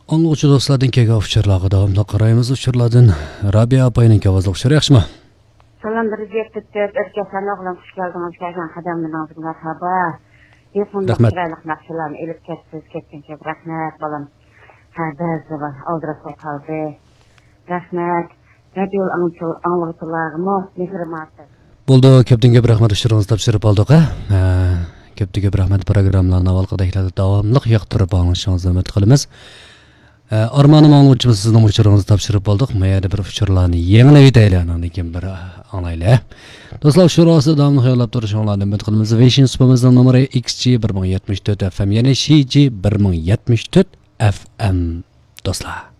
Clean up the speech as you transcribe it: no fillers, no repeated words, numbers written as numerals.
Anlıqçı dostlardan kega uçurlağı davamlı qarayımız uçurladın. Rabia apayının kavazlı uçur yaxşımı? Salam bir cektet erkeklerine oğlan hoş geldiniz. Gerçekten kademden aldık merhaba. Yefunda kiraylık nakşılarını elip kettince rahmet balam. Hazır var. Aldırası kaldı. Rahmet. Radyo anlıqçılığımı mehrimatı. Buldu köptünge bir rahmet uçurunuz tapşırıp aldık. Köptünge bir rahmet programlarına valqıdakilarda davamlıq yaqtırıp alışınızı ümit qılımız. Armanım anlıqçımız sizin uçurunuzı tapşırıp aldık. Məyədə bir uçurlarını yeniləvi deyilən ki bir anayla. Dostlar uçurası davamlıq yollab duruşunlarını ümit qılımız. Veşin spamızın numarı XG1074 FM yani CG1074 FM. Dostlar.